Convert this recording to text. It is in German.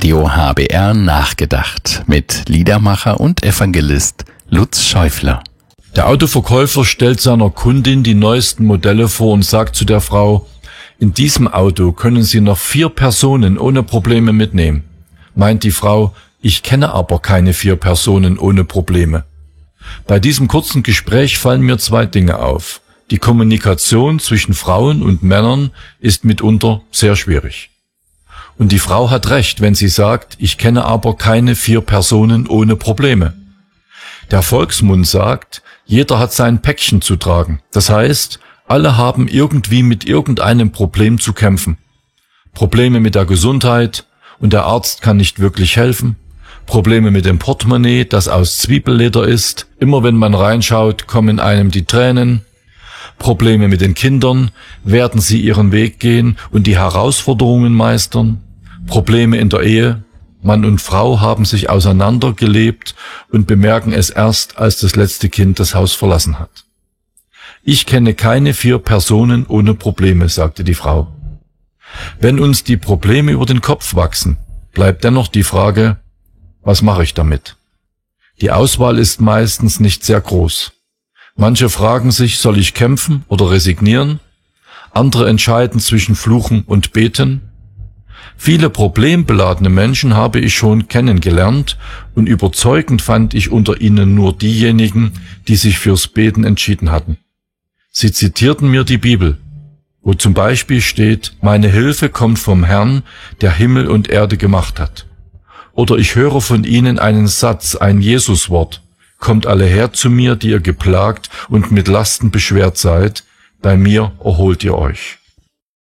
Radio HBR nachgedacht mit Liedermacher und Evangelist Lutz Schäufler. Der Autoverkäufer stellt seiner Kundin die neuesten Modelle vor und sagt zu der Frau: In diesem Auto können Sie noch 4 Personen ohne Probleme mitnehmen. Meint die Frau: Ich kenne aber keine 4 Personen ohne Probleme. Bei diesem kurzen Gespräch fallen mir 2 Dinge auf. Die Kommunikation zwischen Frauen und Männern ist mitunter sehr schwierig. Und die Frau hat recht, wenn sie sagt: Ich kenne aber keine 4 Personen ohne Probleme. Der Volksmund sagt, jeder hat sein Päckchen zu tragen. Das heißt, alle haben irgendwie mit irgendeinem Problem zu kämpfen. Probleme mit der Gesundheit und der Arzt kann nicht wirklich helfen. Probleme mit dem Portemonnaie, das aus Zwiebelleder ist. Immer wenn man reinschaut, kommen einem die Tränen. Probleme mit den Kindern, werden sie ihren Weg gehen und die Herausforderungen meistern. Probleme in der Ehe. Mann und Frau haben sich auseinandergelebt und bemerken es erst, als das letzte Kind das Haus verlassen hat. Ich kenne keine 4 Personen ohne Probleme, sagte die Frau. Wenn uns die Probleme über den Kopf wachsen, bleibt dennoch die Frage: Was mache ich damit? Die Auswahl ist meistens nicht sehr groß. Manche fragen sich: Soll ich kämpfen oder resignieren? Andere entscheiden zwischen Fluchen und Beten. Viele problembeladene Menschen habe ich schon kennengelernt und überzeugend fand ich unter ihnen nur diejenigen, die sich fürs Beten entschieden hatten. Sie zitierten mir die Bibel, wo zum Beispiel steht: Meine Hilfe kommt vom Herrn, der Himmel und Erde gemacht hat. Oder ich höre von ihnen einen Satz, ein Jesuswort: Kommt alle her zu mir, die ihr geplagt und mit Lasten beschwert seid, bei mir erholt ihr euch.